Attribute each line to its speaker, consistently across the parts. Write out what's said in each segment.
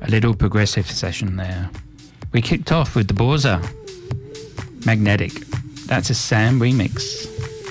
Speaker 1: A little progressive session there. We kicked off with the Borza, Magnetic. That's a Sam remix.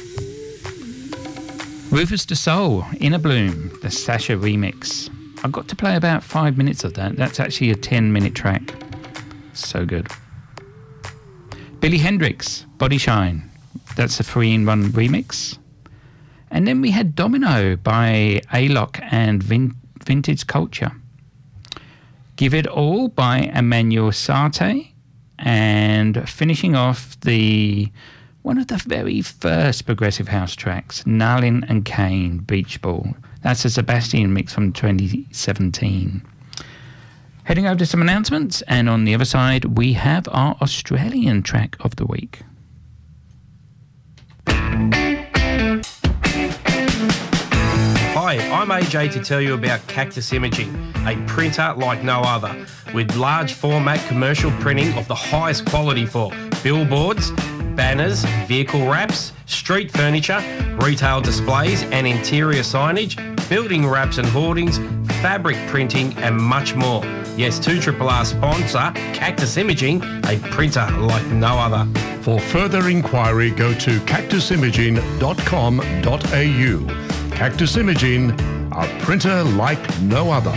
Speaker 1: Rufus Du Sol, Inner Bloom, the Sasha remix. I got to play about 5 minutes of that. That's actually a 10-minute track. So good. Billy Hendrix, Body Shine. That's a 3-in-1 remix. And then we had Domino by A-Lock and Vintage Culture. Give It All by Emmanuel Sarte. And finishing off one of the very first progressive house tracks, Nalin and Kane, Beach Ball. That's a Sebastian mix from 2017. Heading over to some announcements, and on the other side, we have our Australian track of the week.
Speaker 2: Hi, I'm AJ to tell you about Cactus Imaging, a printer like no other, with large format commercial printing of the highest quality for billboards, banners, vehicle wraps, street furniture, retail displays and interior signage, building wraps and hoardings, fabric printing and much more. Yes, 2RRR sponsor, Cactus Imaging, a printer like no other.
Speaker 3: For further inquiry, go to cactusimaging.com.au. Cactus Imaging, a printer like no other.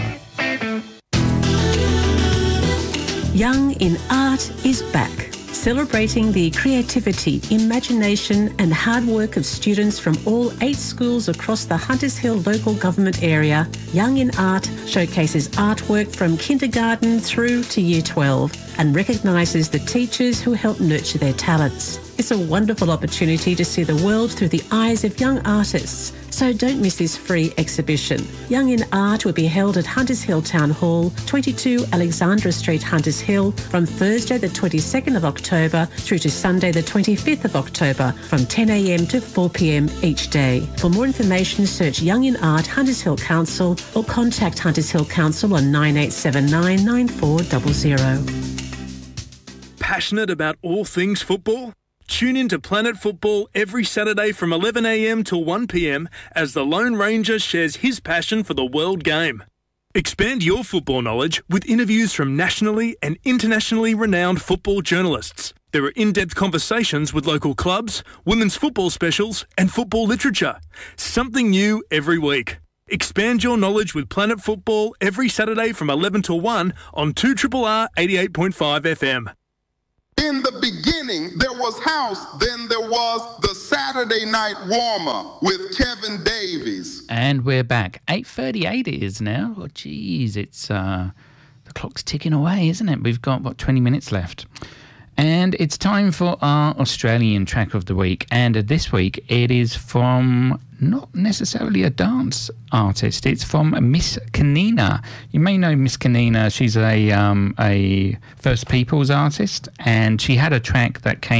Speaker 4: Young in Art is back, celebrating the creativity, imagination and hard work of students from all 8 schools across the Hunters Hill local government area. Young in Art showcases artwork from kindergarten through to Year 12 and recognises the teachers who help nurture their talents. It's a wonderful opportunity to see the world through the eyes of young artists. So don't miss this free exhibition. Young in Art will be held at Hunters Hill Town Hall, 22 Alexandra Street, Hunters Hill, from Thursday the 22nd of October through to Sunday the 25th of October from 10 a.m. to 4 p.m. each day. For more information, search Young in Art Hunters Hill Council or contact Hunters Hill Council on 9879 9400.
Speaker 5: Passionate about all things football? Tune in to Planet Football every Saturday from 11 a.m. till 1 p.m. as the Lone Ranger shares his passion for the world game. Expand your football knowledge with interviews from nationally and internationally renowned football journalists. There are in-depth conversations with local clubs, women's football specials and football literature. Something new every week. Expand your knowledge with Planet Football every Saturday from 11 till 1 on 2RRR 88.5 FM.
Speaker 6: In the beginning, there was house, then there was the Saturday night warmer with Kevin Davies.
Speaker 1: And we're back. 8:38 it is now. Oh, geez, it's the clock's ticking away, isn't it? We've got, 20 minutes left. And it's time for our Australian track of the week. And this week, it is from not necessarily a dance artist. It's from Miss Kanina. You may know Miss Kanina. She's a First Peoples artist, and she had a track that came